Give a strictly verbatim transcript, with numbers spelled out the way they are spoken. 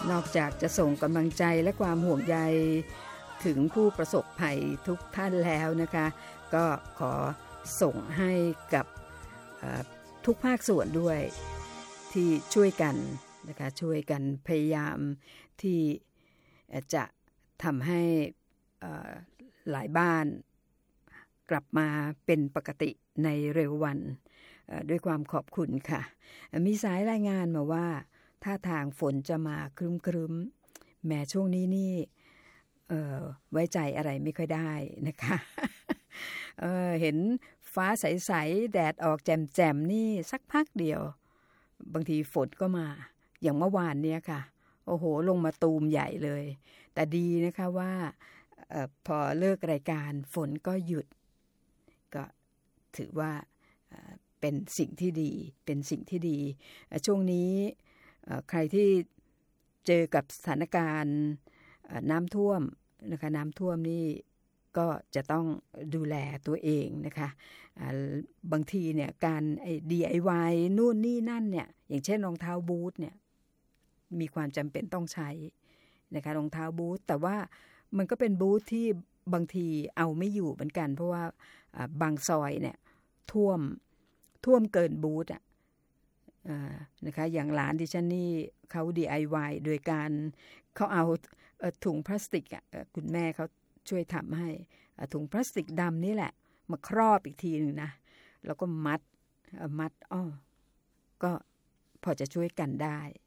นอกจากจะส่งกำลังใจและความห่วงใยถึงผู้ประสบภัยทุกท่านแล้วนะคะก็ขอส่งให้กับทุกภาคส่วนด้วยที่ช่วยกันนะคะช่วยกันพยายามที่จะทำให้หลายบ้านกลับมาเป็นปกติในเร็ววันด้วยความขอบคุณค่ะมีสายรายงานมาว่าท่าทางฝนจะมาครึ้มๆแม้ช่วงนี้นี่เอ่อไว้ใจอะไรไม่ค่อยได้นะคะเอ่อเห็นฟ้าใสๆแดดออกแจ่มๆนี่สักพักเดียวบางทีฝนก็มาอย่างเมื่อวานเนี้ยค่ะโอ้โหลงมาตูมใหญ่เลยแต่ดีนะคะว่าเอ่อพอเลิกรายการฝนก็หยุดก็ถือว่าเป็นสิ่งที่ดีเป็นสิ่งที่ดีช่วงนี้ใครที่เจอกับสถานการณ์น้ำท่วมนะคะน้ำท่วมนี่ก็จะต้องดูแลตัวเองนะคะบางทีเนี่ยการไอ้ ดี ไอ วาย นู่นนี่นั่นเนี่ยอย่างเช่นรองเท้าบูทเนี่ยมีความจำเป็นต้องใช้นะคะรองเท้าบูทแต่ว่ามันก็เป็นบูทที่บางทีเอาไม่อยู่เหมือนกันเพราะว่าบางซอยเนี่ยท่วมท่วมเกินบูทอ่ะนะคะอย่างหลานดิฉันนี่เขา ดี ไอ วาย โดยการเขาเอาถุงพลาสติกอ่ะคุณแม่เขาช่วยทำให้ถุงพลาสติกดำนี่แหละมาครอบอีกทีนึงนะแล้วก็มัดมัดอ้อก็พอจะช่วยกันได้